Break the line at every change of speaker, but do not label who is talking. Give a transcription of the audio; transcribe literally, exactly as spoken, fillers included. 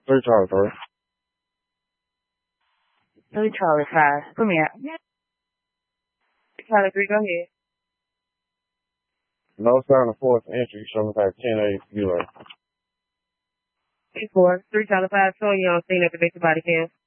Three Charlie three.
Three Charlie five. Come here. Charlie three, go ahead.
No sign of forced entry. Show me type ten eight zero.
Eight four. Three Charlie five. Showing you on scene at the base body cam.